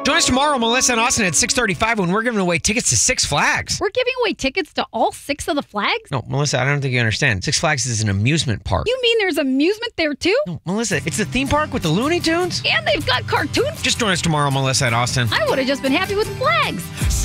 Join us tomorrow, Melissa and Austin, at 6:35 when we're giving away tickets to Six Flags. We're giving away tickets to all 6 of the flags? No, Melissa, I don't think you understand. Six Flags is an amusement park. You mean there's amusement there too? No, Melissa, it's the theme park with the Looney Tunes. And they've got cartoons? Just join us tomorrow, Melissa and Austin. I would have just been happy with the flags.